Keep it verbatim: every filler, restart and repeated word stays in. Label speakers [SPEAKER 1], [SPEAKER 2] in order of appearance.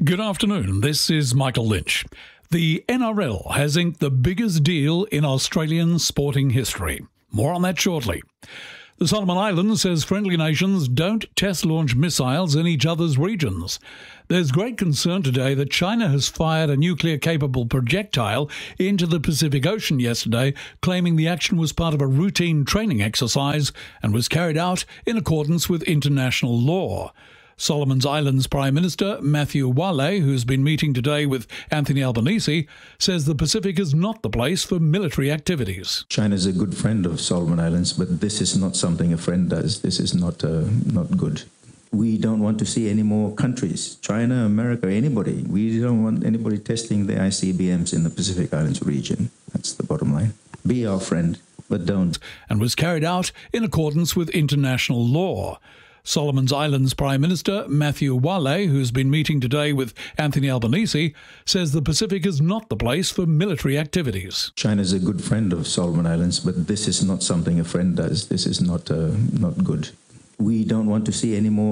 [SPEAKER 1] Good afternoon, this is Michael Lynch. The N R L has inked the biggest deal in Australian sporting history. More on that shortly. The Solomon Islands says friendly nations don't test launch missiles in each other's regions. There's great concern today that China has fired a nuclear-capable projectile into the Pacific Ocean yesterday, claiming the action was part of a routine training exercise and was carried out in accordance with international law. Solomon Islands Prime Minister Matthew Wale, who's been meeting today with Anthony Albanese, says the Pacific is not the place for military activities.
[SPEAKER 2] China is a good friend of Solomon Islands, but this is not something a friend does. This is not uh, not good. We don't want to see any more countries, China, America, anybody. We don't want anybody testing the I C B Ms in the Pacific Islands region. That's the bottom line. Be our friend, but don't.
[SPEAKER 1] And was carried out in accordance with international law. Solomon Islands Prime Minister Matthew Wale, who's been meeting today with Anthony Albanese, says the Pacific is not the place for military activities.
[SPEAKER 2] China is a good friend of Solomon Islands, but this is not something a friend does. This is not uh, not good. We don't want to see any more